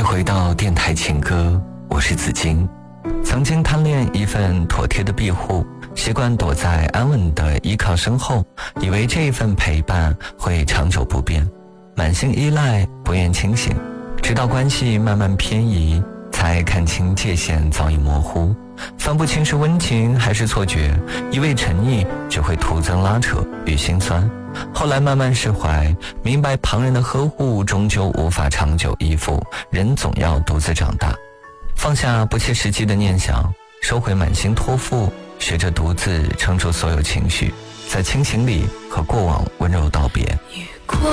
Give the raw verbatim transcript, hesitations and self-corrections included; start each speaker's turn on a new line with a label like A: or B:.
A: 续回到电台情歌，我是子金。曾经贪恋一份妥帖的庇护，习惯躲在安稳的依靠身后，以为这一份陪伴会长久不变，满心依赖，不愿清醒，直到关系慢慢偏移，才看清界限早已模糊，分不清是温情还是错觉，一味沉溺只会徒增拉扯与心酸。后来慢慢释怀，明白旁人的呵护终究无法长久依附，人总要独自长大，放下不切实际的念想，收回满心托付，学着独自撑住所有情绪，在亲情里和过往温柔道别。